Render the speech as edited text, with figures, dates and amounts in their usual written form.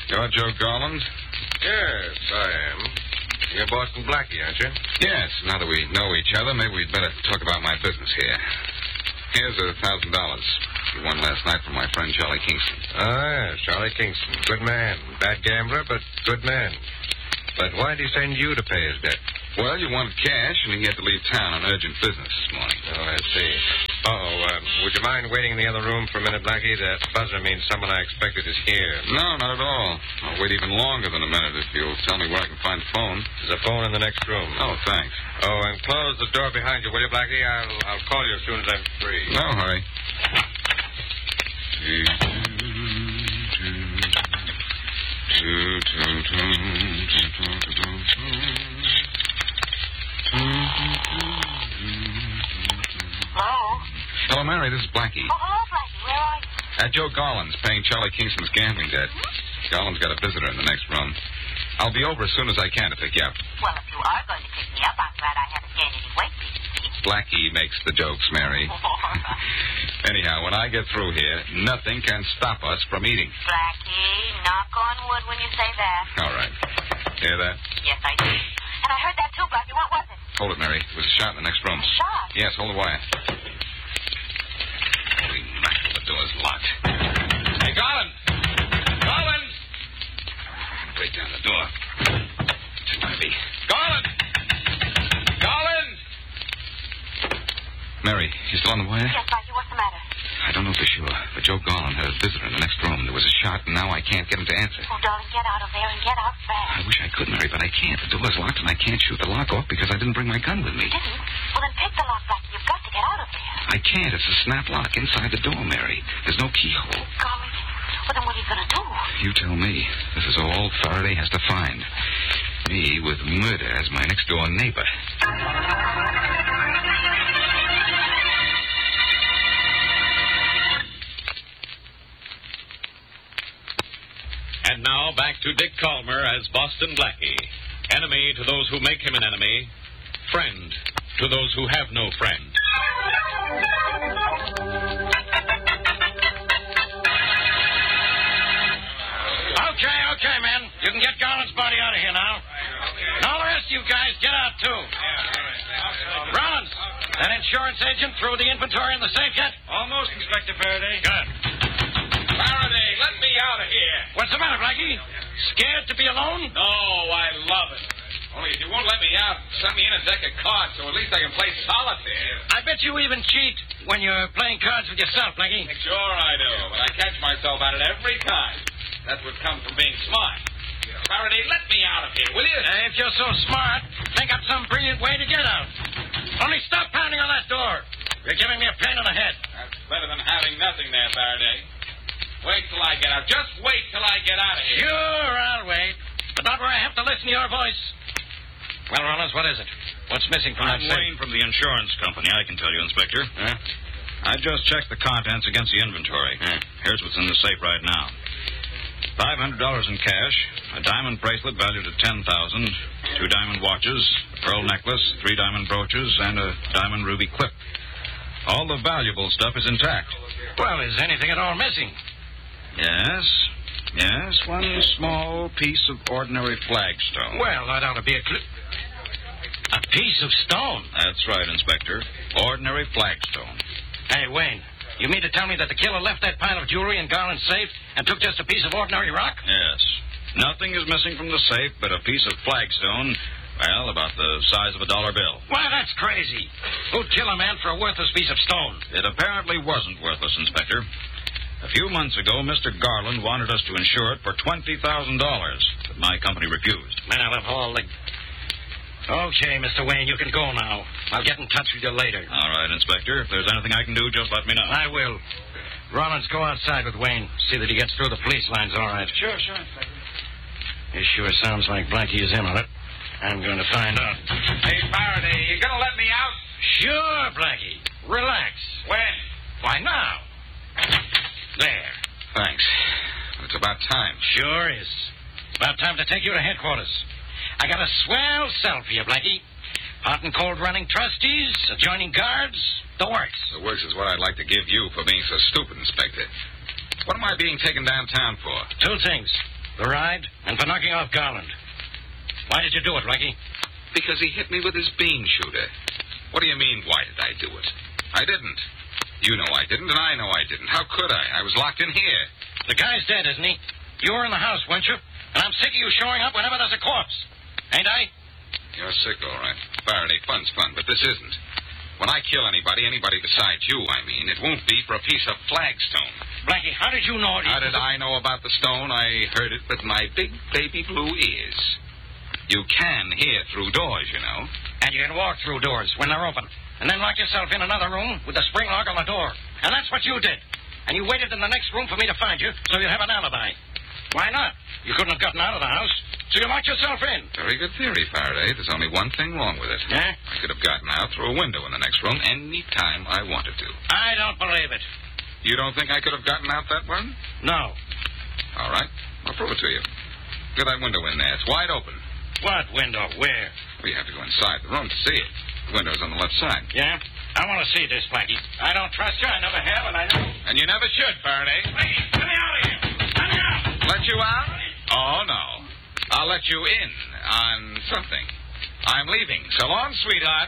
You're Joe Garland? Yes, I am. You're Boston Blackie, aren't you? Yes. Now that we know each other, maybe we'd better talk about my business here. Here's $1,000. You won last night from my friend Charlie Kingston. Ah, yes, Charlie Kingston. Good man. Bad gambler, but good man. But why did he send you to pay his debt? Well, you wanted cash, and he had to leave town on urgent business this morning. Oh, I see. Would you mind waiting in the other room for a minute, Blackie? That buzzer means someone I expected is here. No, not at all. I'll wait even longer than a minute if you'll tell me where I can find the phone. There's a phone in the next room. Oh, thanks. Oh, and close the door behind you, will you, Blackie? I'll call you as soon as I'm free. No hurry. Hello? Hello, Mary. This is Blackie. Oh, hello, Blackie. Where are you? Joe Garland's paying Charlie Kingston's gambling debt. Garland's got a visitor in the next room. I'll be over as soon as I can to pick you up. Well, if you are going to pick me up, I'm glad I haven't gained any weight recently. Blackie makes the jokes, Mary. Anyhow, when I get through here, nothing can stop us from eating. Blackie, knock on wood when you say that. All right. Hear that? Yes, I do. And I heard that too, Blackie. What was it? Hold it, Mary. It was a shot in the next room. A shot? Yes, hold the wire. Holy mackerel, the door's locked. Hey, Garland! Garland! Break down the door. Too heavy. Garland! Garland! Mary, you still on the wire? Yes, Blackie. What's the matter? I don't know for sure, but Joe Garland had a visitor in the next room. There was a shot, and now I can't get him to answer. Oh, darling, get out of there and get out fast. I wish I could, Mary, but I can't. The door's locked, and I can't shoot the lock off because I didn't bring my gun with me. You didn't? Well, then pick the lock, Blackie. You've got to get out of there. I can't. It's a snap lock inside the door, Mary. There's no keyhole. Golly. Well, then what are you going to do? You tell me. This is all Faraday has to find. Me with murder as my next-door neighbor. And now back to Dick Calmer as Boston Blackie. Enemy to those who make him an enemy. Friend to those who have no friend. Okay, man. You can get Garland's body out of here now. And all the rest of you guys, get out, too. Rollins, that insurance agent threw the inventory in the safe yet? Almost, Inspector Faraday. Good. Faraday, let me out of here. What's the matter, Blackie? Scared to be alone? No, I love it. Only if you won't let me out, send me in a deck of cards so at least I can play solitaire. I bet you even cheat when you're playing cards with yourself, Blackie. Sure I do, but I catch myself at it every time. That's what comes from being smart. Faraday, let me out of here, will you? If you're so smart, think up some brilliant way to get out. Only stop pounding on that door. You're giving me a pain in the head. That's better than having nothing there, Faraday. Wait till I get out. Just wait till I get out of here. Sure, I'll wait. But not where I have to listen to your voice. Well, Rollins, what is it? What's missing from I'm that safe? Wayne from the insurance company. I can tell you, Inspector. Huh? I just checked the contents against the inventory. Here's what's in the safe right now. $500 in cash, a diamond bracelet valued at $10,000, 2 diamond watches, a pearl necklace, 3 diamond brooches, and a diamond ruby clip. All the valuable stuff is intact. Well, is anything at all missing? Yes, one small piece of ordinary flagstone. Well, that ought to be a piece of stone. That's right, Inspector. Ordinary flagstone. Hey, Wayne, you mean to tell me that the killer left that pile of jewelry in Garland's safe and took just a piece of ordinary rock? Yes. Nothing is missing from the safe but a piece of flagstone, well, about the size of a dollar bill. Why, that's crazy. Who'd kill a man for a worthless piece of stone? It apparently wasn't worthless, Inspector. A few months ago, Mr. Garland wanted us to insure it for $20,000, but my company refused. Man, I'll have all the... Okay, Mr. Wayne, you can go now. I'll get in touch with you later. All right, Inspector. If there's anything I can do, just let me know. I will. Rollins, go outside with Wayne. See that he gets through the police lines all right. Sure, Inspector. It sure sounds like Blackie is in on it. I'm going to find out. Hey, Faraday, you gonna let me out? Sure, Blackie. Relax. When? Why, now. There. Thanks. It's about time. Sure is. About time to take you to headquarters. I got a swell cell for you, Blackie. Hot and cold running trustees, adjoining guards, the works. The works is what I'd like to give you for being so stupid, Inspector. What am I being taken downtown for? 2 things. the ride, and for knocking off Garland. Why did you do it, Blackie? Because he hit me with his bean shooter. What do you mean, why did I do it? I didn't. You know I didn't, and I know I didn't. How could I? I was locked in here. The guy's dead, isn't he? You were in the house, weren't you? And I'm sick of you showing up whenever there's a corpse. Ain't I? You're sick, all right. Faraday, fun's fun, but this isn't. When I kill anybody besides you, I mean, it won't be for a piece of flagstone. Blackie, how did you know it? How did I know about the stone? I heard it with my big baby blue ears. You can hear through doors, you know. And you can walk through doors when they're open. And then lock yourself in another room with the spring lock on the door. And that's what you did. And you waited in the next room for me to find you so you'd have an alibi. Why not? You couldn't have gotten out of the house, so you locked yourself in. Very good theory, Faraday. There's only one thing wrong with it. Yeah? I could have gotten out through a window in the next room any time I wanted to. I don't believe it. You don't think I could have gotten out that one? No. All right. I'll prove it to you. Look at that window in there. It's wide open. What window? Where? We have to go inside the room to see it. The window's on the left side. Yeah? I want to see this, Blackie. I don't trust you. I never have, and I know. And you never should, Faraday. Blackie, let me out of here. Let me out. Let you out? Oh, no. I'll let you in on something. I'm leaving. So long, sweetheart.